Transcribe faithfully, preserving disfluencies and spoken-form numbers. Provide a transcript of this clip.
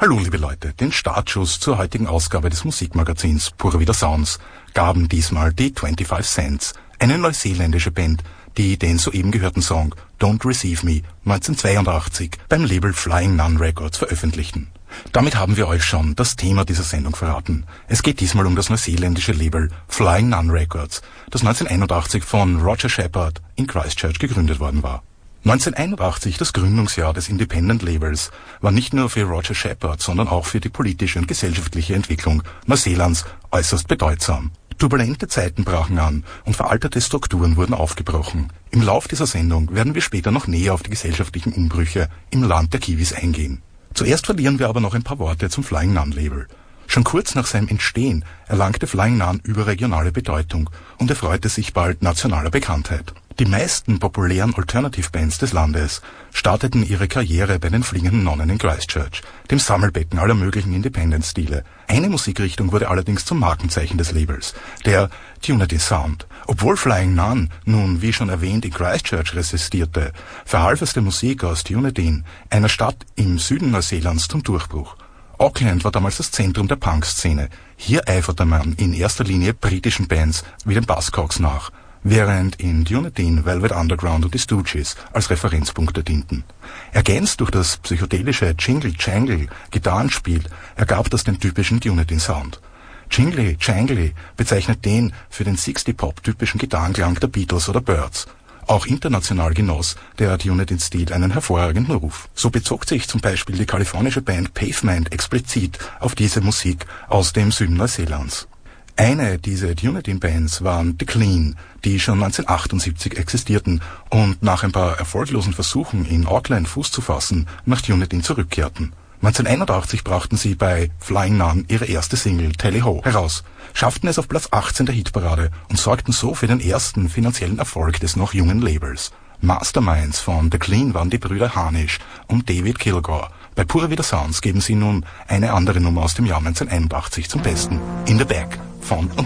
Hallo liebe Leute, den Startschuss zur heutigen Ausgabe des Musikmagazins Pura Vida Sounds gaben diesmal die twenty-five Cents, eine neuseeländische Band, die den soeben gehörten Song Don't Receive Me neunzehnhundertzweiundachtzig beim Label Flying Nun Records veröffentlichten. Damit haben wir euch schon das Thema dieser Sendung verraten. Es geht diesmal um das neuseeländische Label Flying Nun Records, das neunzehnhunderteinundachtzig von Roger Shepard in Christchurch gegründet worden war. neunzehnhunderteinundachtzig, das Gründungsjahr des Independent-Labels, war nicht nur für Roger Shepard, sondern auch für die politische und gesellschaftliche Entwicklung Neuseelands äußerst bedeutsam. Turbulente Zeiten brachen an und veraltete Strukturen wurden aufgebrochen. Im Lauf dieser Sendung werden wir später noch näher auf die gesellschaftlichen Umbrüche im Land der Kiwis eingehen. Zuerst verlieren wir aber noch ein paar Worte zum Flying Nun Label. Schon kurz nach seinem Entstehen erlangte Flying Nun überregionale Bedeutung und erfreute sich bald nationaler Bekanntheit. Die meisten populären Alternative-Bands des Landes starteten ihre Karriere bei den Fliegenden Nonnen in Christchurch, dem Sammelbecken aller möglichen Independent-Stile. Eine Musikrichtung wurde allerdings zum Markenzeichen des Labels, der Unity Sound. Obwohl Flying Nun nun, wie schon erwähnt, in Christchurch resistierte, verhalf es der Musik aus Dunedin, einer Stadt im Süden Neuseelands, zum Durchbruch. Auckland war damals das Zentrum der Punk-Szene. Hier eiferte man in erster Linie britischen Bands wie den Buzzcocks nach, während in Dunedin Velvet Underground und die Stooges als Referenzpunkte dienten. Ergänzt durch das psychedelische Jingle-Jangle-Gitarrenspiel ergab das den typischen Dunedin-Sound. Jingle-Jangle bezeichnet den für den Sixty-Pop-typischen Gitarrenklang der Beatles oder Byrds. Auch international genoss der Dunedin-Stil einen hervorragenden Ruf. So bezog sich zum Beispiel die kalifornische Band Pavement explizit auf diese Musik aus dem Süden Neuseelands. Eine dieser Dunedin-Bands waren The Clean, die schon neunzehnhundertachtundsiebzig existierten und nach ein paar erfolglosen Versuchen in Auckland Fuß zu fassen, nach Dunedin zurückkehrten. neunzehnhunderteinundachtzig brachten sie bei Flying Nun ihre erste Single Tally Ho heraus, schafften es auf Platz achtzehn der Hitparade und sorgten so für den ersten finanziellen Erfolg des noch jungen Labels. Masterminds von The Clean waren die Brüder Harnish und David Kilgore. Bei Pura Vida Sounds geben sie nun eine andere Nummer aus dem Jahr neunzehnhunderteinundachtzig zum Besten. In the Back von